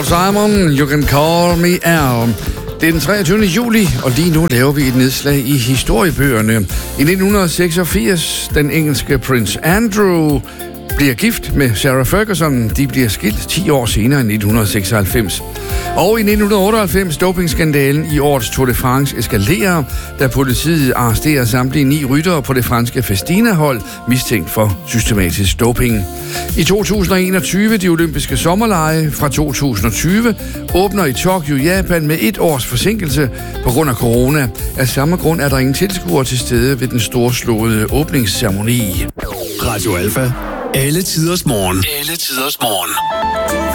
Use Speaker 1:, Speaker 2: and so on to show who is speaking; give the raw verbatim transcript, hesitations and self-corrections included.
Speaker 1: Simon, you can call me Al. Det er den treogtyvende juli, og lige nu laver vi et nedslag i historiebøgerne. I nitten seksogfirs, den engelske prins Andrew bliver gift med Sarah Ferguson. De bliver skilt ti år senere i nitten seksoghalvfems. Og i nitten otteoghalvfems, dopingskandalen i årets Tour de France eskalerer, da politiet arresterer samtlige ni ryttere på det franske Festina-hold, mistænkt for systematisk doping. I to tusind og enogtyve, de olympiske sommerlege fra to tusind og tyve, åbner i Tokyo, Japan med et års forsinkelse på grund af corona. Af samme grund er der ingen tilskuere til stede ved den storslåede åbningsceremoni.
Speaker 2: Radio Alpha. Alle tiders morgen. Alle tiders morgen.